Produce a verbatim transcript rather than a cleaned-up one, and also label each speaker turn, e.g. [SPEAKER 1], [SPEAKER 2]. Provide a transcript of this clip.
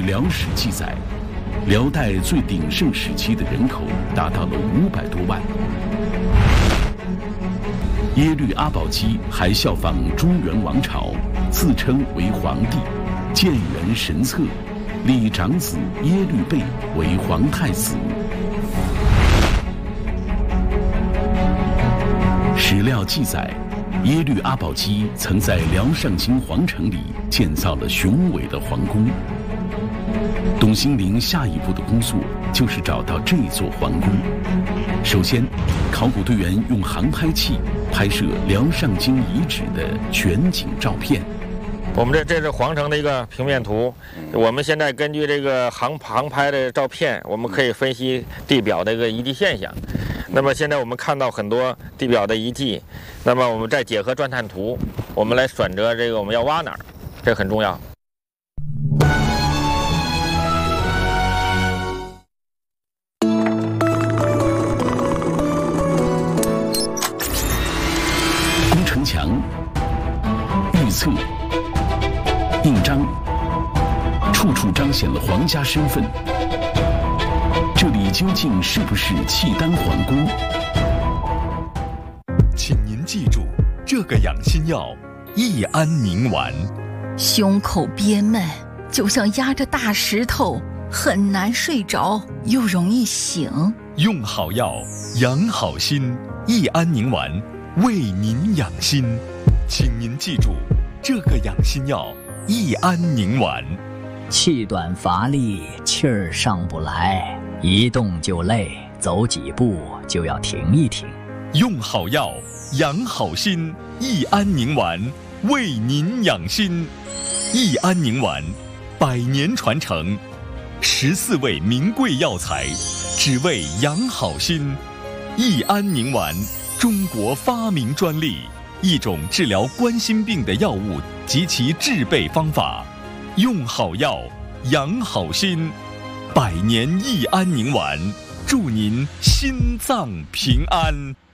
[SPEAKER 1] 辽史记载，辽代最鼎盛时期的人口达到了五百多万。耶律阿保机还效仿中原王朝，自称为皇帝，建元神策，立长子耶律倍为皇太子。史料记载，耶律阿保机曾在辽上京皇城里建造了雄伟的皇宫。董兴龄下一步的工作就是找到这座皇宫。首先，考古队员用航拍器拍摄辽上京遗址的全景照片。
[SPEAKER 2] 我们这这是皇城的一个平面图，我们现在根据这个航航拍的照片，我们可以分析地表的一个遗迹现象。那么现在我们看到很多地表的遗迹，那么我们再结合钻探图，我们来选择这个我们要挖哪儿，这很重要。
[SPEAKER 1] 攻城墙、预测、印章，处处彰显了皇家身份。这里究竟是不是契丹皇宫？
[SPEAKER 3] 请您记住这个养心药——益安宁丸。
[SPEAKER 4] 胸口憋闷，就像压着大石头，很难睡着，又容易醒。
[SPEAKER 3] 用好药，养好心。益安宁丸为您养心，请您记住这个养心药——益安宁丸。
[SPEAKER 5] 气短乏力，气儿上不来，一动就累，走几步就要停一停。
[SPEAKER 3] 用好药，养好心。益安宁丸为您养心。益安宁丸，百年传承，十四味名贵药材，只为养好心。益安宁丸，中国发明专利，一种治疗冠心病的药物及其制备方法。用好药，养好心。百年益安宁丸，祝您心脏平安。